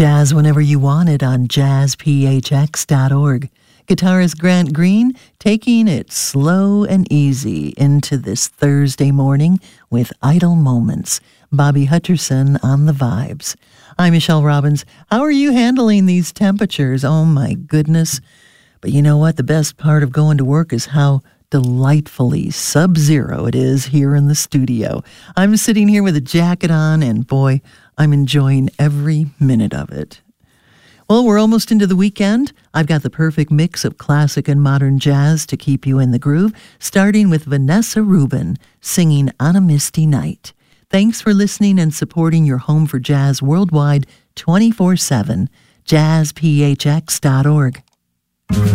Jazz whenever you want it on jazzphx.org. Guitarist Grant Green taking it slow and easy into this Thursday morning with Idle Moments. Bobby Hutcherson on the vibes. I'm Michelle Robbins. How are you handling these temperatures? Oh my goodness. But you know what? The best part of going to work is how delightfully sub-zero it is here in the studio. I'm sitting here with a jacket on and boy, I'm enjoying every minute of it. Well, we're almost into the weekend. I've got the perfect mix of classic and modern jazz to keep you in the groove, starting with Vanessa Rubin singing On a Misty Night. Thanks for listening and supporting your home for jazz worldwide 24/7. jazzphx.org.